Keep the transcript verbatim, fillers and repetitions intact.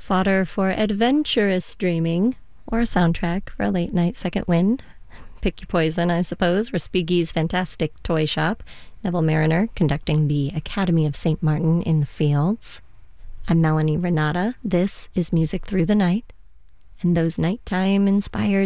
Fodder for adventurous dreaming, or a soundtrack for a late night second wind. Pick your poison, I suppose. Respighi's Fantastic Toy Shop. Neville Mariner conducting the Academy of Saint Martin in the Fields. I'm Melanie Renata. This is Music Through the Night. And those nighttime inspired